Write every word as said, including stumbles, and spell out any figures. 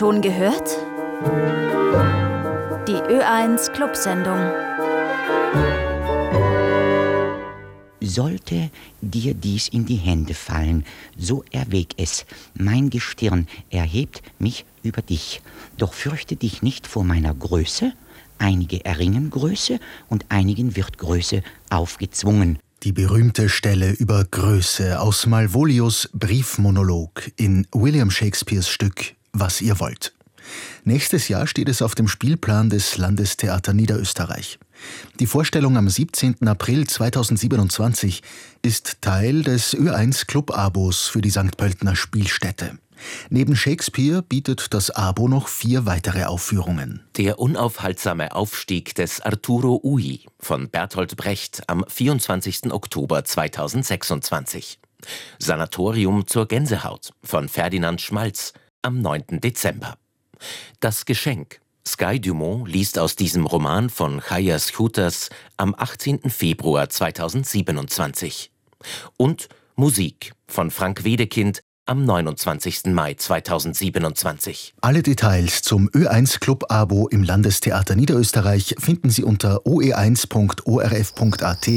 schon gehört? Die Ö eins Clubsendung. Sollte dir dies in die Hände fallen, so erwäg es. Mein Gestirn erhebt mich über dich. Doch fürchte dich nicht vor meiner Größe. Einige erringen Größe und einigen wird Größe aufgezwungen. Die berühmte Stelle über Größe aus Malvolios Briefmonolog in William Shakespeares Stück »Was ihr wollt«. Nächstes Jahr steht es auf dem Spielplan des Landestheater Niederösterreich. Die Vorstellung am siebzehnten April zweitausendsiebenundzwanzig ist Teil des Ö eins Club-Abos für die Sankt Pöltener Spielstätte. Neben Shakespeare bietet das Abo noch vier weitere Aufführungen. Der unaufhaltsame Aufstieg des Arturo Ui von Bertolt Brecht am vierundzwanzigsten Oktober zweitausendsechsundzwanzig. Sanatorium zur Gänsehaut von Ferdinand Schmalz am neunten Dezember. Das Geschenk. Sky Dumont liest aus diesem Roman von Chaya Schuters am achtzehnten Februar zweitausendsiebenundzwanzig. Und Musik von Frank Wedekind am neunundzwanzigsten Mai zweitausendsiebenundzwanzig. Alle Details zum Ö eins Club-Abo im Landestheater Niederösterreich finden Sie unter o e eins punkt o r f punkt a t